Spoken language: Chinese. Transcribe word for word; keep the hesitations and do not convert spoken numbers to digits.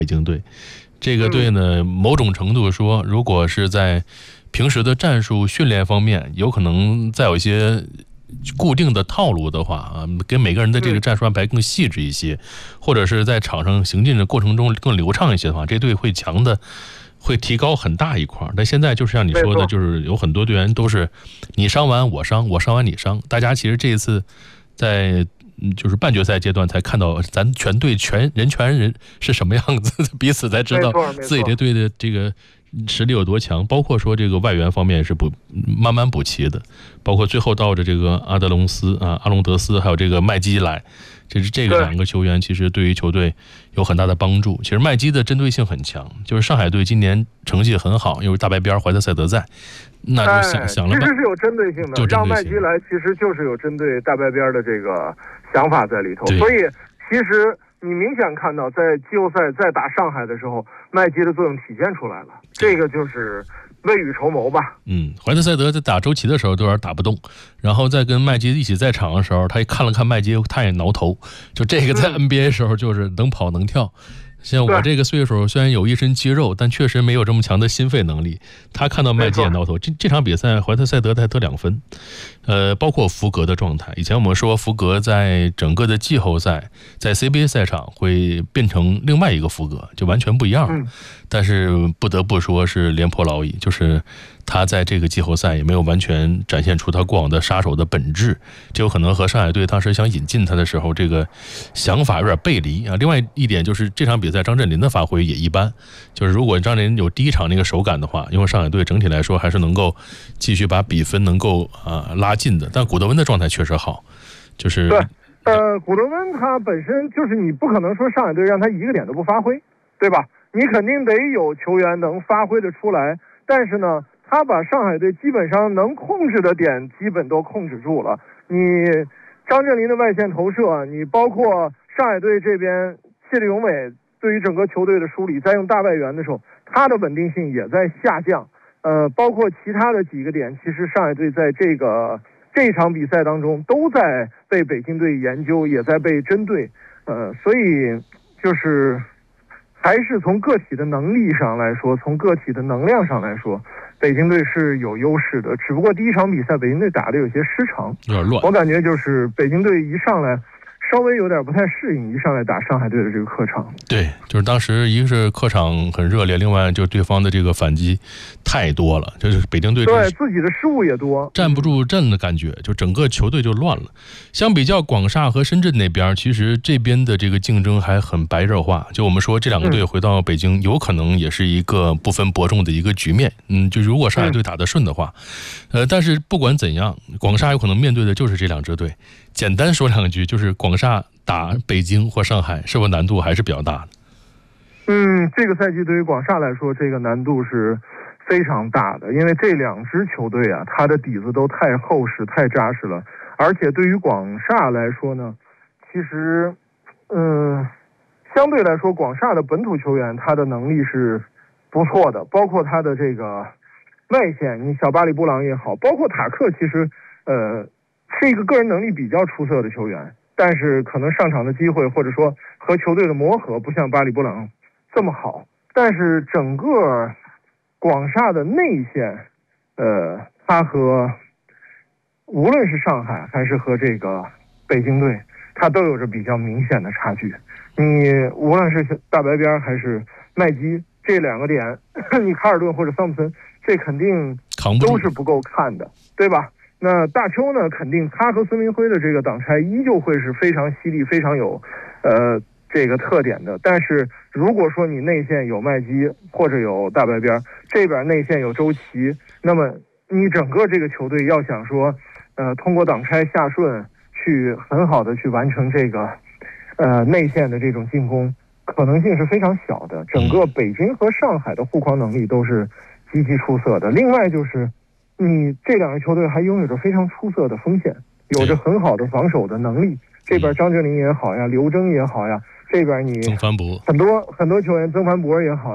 北京队。这个队呢，某种程度说，如果是在平时的战术训练方面，有可能再有一些固定的套路的话啊，给每个人的这个战术安排更细致一些，或者是在场上行进的过程中更流畅一些的话，这队会强的。会提高很大一块。但现在就是像你说的，就是有很多队员都是你伤完我伤，我伤完你伤。大家其实这一次在就是半决赛阶段才看到咱全队全人全人是什么样子，彼此才知道自己这队的这个实力有多强。包括说这个外援方面是补慢慢补齐的，包括最后到着这个阿德隆斯啊、阿隆德斯还有这个麦基来。这是这个两个球员，其实对于球队有很大的帮助。其实麦基的针对性很强，就是上海队今年成绩很好，因为大白边怀特塞德在，那就想、哎、想了吧， 其实是有针对性的，让麦基来其实就是有针对大白边的这个想法在里头。所以其实你明显看到，在季后赛再打上海的时候，麦基的作用体现出来了，这个就是未雨绸缪吧。 嗯，怀特塞德在打周琦的时候都有点打不动，然后在跟麦基一起在场的时候，他一看了看麦基，他也挠头。就这个在 N B A 的时候就是能跑能跳。像我这个岁数，虽然有一身肌肉，但确实没有这么强的心肺能力。他看到麦基也挠头。这这场比赛，怀特塞德才得两分，呃，包括福格的状态。以前我们说福格在整个的季后赛，在 C B A 赛场会变成另外一个福格，就完全不一样了。嗯、但是不得不说是廉颇老矣，就是他在这个季后赛也没有完全展现出他过往的杀手的本质，这有可能和上海队当时想引进他的时候这个想法有点背离啊。另外一点就是这场比赛张镇麟的发挥也一般，就是如果张镇麟有第一场那个手感的话，因为上海队整体来说还是能够继续把比分能够啊、呃、拉近的。但古德温的状态确实好，就是对，呃，古德温他本身就是你不可能说上海队让他一个点都不发挥，对吧？你肯定得有球员能发挥得出来，但是呢，他把上海队基本上能控制的点基本都控制住了。你张镇麟的外线投射，你包括上海队这边谢立永伟对于整个球队的梳理，在用大外援的时候，他的稳定性也在下降。呃，包括其他的几个点，其实上海队在这个这场比赛当中都在被北京队研究，也在被针对。呃，所以就是还是从个体的能力上来说，从个体的能量上来说，北京队是有优势的。只不过第一场比赛北京队打的有些失常， 有点乱。 我感觉就是北京队一上来稍微有点不太适应，一上来打上海队的这个客场。 对，就是当时一个是客场很热烈，另外就对方的这个反击太多了，就是北京队对自己的失误也多， 站不住阵的感觉，就整个球队就乱了。相比较广厦和深圳那边，其实这边的这个竞争还很白热化。就我们说这两个队回到北京，有可能也是一个不分伯仲的一个局面。嗯，就如果上海队打得顺的话，呃，但是不管怎样，广厦有可能面对的就是这两支队。简单说两句，就是广厦打北京或上海，是不是难度还是比较大的？ 嗯，这个赛季对于广厦来说，这个难度是非常大的，因为这两支球队啊，它的底子都太厚实、太扎实了。而且对于广厦来说呢，其实，嗯，相对来说，广厦的本土球员他的能力是不错的，包括他的这个外线，你小巴里布朗也好，包括塔克，其实呃。是一个个人能力比较出色的球员，但是可能上场的机会或者说和球队的磨合不像巴里布朗这么好。但是整个广厦的内线，呃，他和无论是上海还是和这个北京队，他都有着比较明显的差距。你无论是大白边还是麦基这两个点，你卡尔顿或者桑普森，这肯定都是不够看的，对吧？那大邱呢？肯定他和孙铭徽的这个挡拆依旧会是非常犀利、非常有，呃，这个特点的。但是如果说你内线有麦基或者有大白边，这边内线有周琦，那么你整个这个球队要想说，呃，通过挡拆下顺去很好的去完成这个，呃，内线的这种进攻，可能性是非常小的。整个北京和上海的护框能力都是极其出色的。另外就是。你这两个球队还拥有着非常出色的锋线，有着很好的防守的能力。这边张镇麟也好呀，刘铮也好呀，这边你曾凡博很多很多球员，曾凡博也好。